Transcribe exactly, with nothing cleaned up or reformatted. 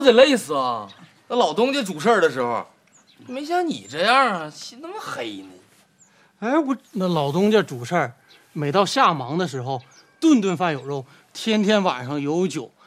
得累死啊！那老东家主事儿的时候，没像你这样啊，心那么黑呢。 哎，我那老东家主事儿，每到下忙的时候，顿顿饭有肉，天天晚上有酒，